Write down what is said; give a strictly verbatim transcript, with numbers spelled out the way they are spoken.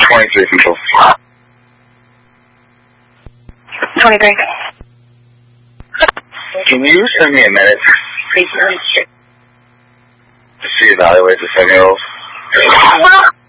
twenty-three control. twenty-three. Can you send me a minute to see evaluate the seven-year-old?